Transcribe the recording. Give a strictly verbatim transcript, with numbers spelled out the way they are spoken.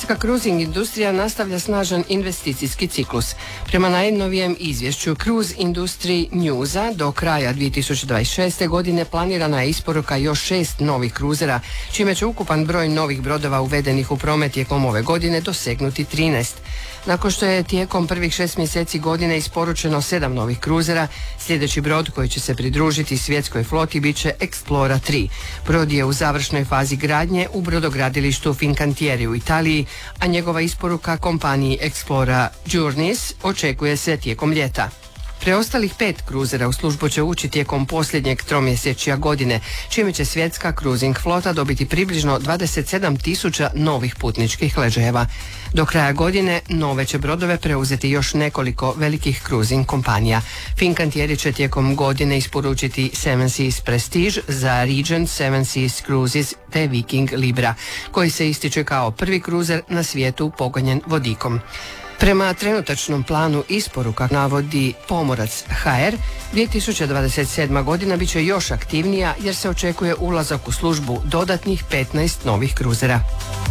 Svjetska cruising industrija nastavlja snažan investicijski ciklus. Prema najnovijem izvješću Cruise Industry Newsa do kraja dvije tisuće dvadeset šeste. godine planirana je isporuka još šest novih kruzera, čime će ukupan broj novih brodova uvedenih u promet tijekom ove godine dosegnuti trinaest. Nakon što je tijekom prvih šest mjeseci godine isporučeno sedam novih kruzera, sljedeći brod koji će se pridružiti svjetskoj floti bit će Explora tri. Brod je u završnoj fazi gradnje u brodogradilištu Fincantieri u Italiji, a njegova isporuka kompaniji Explora Journeys očekuje se tijekom ljeta. Preostalih pet kruzera u službu će ući tijekom posljednjeg tromjesečja godine, čime će svjetska cruising flota dobiti približno dvadeset sedam tisuća novih putničkih ležajeva. Do kraja godine nove će brodove preuzeti još nekoliko velikih cruising kompanija. Fincantieri će tijekom godine isporučiti Seven Seas Prestige za Regent Seven Seas Cruises te Viking Libra, koji se ističe kao prvi kruzer na svijetu pogonjen vodikom. Prema trenutačnom planu isporuka, navodi Pomorac ha er, dvije tisuće dvadeset sedma. godina bit će još aktivnija jer se očekuje ulazak u službu dodatnih petnaest novih kruzera.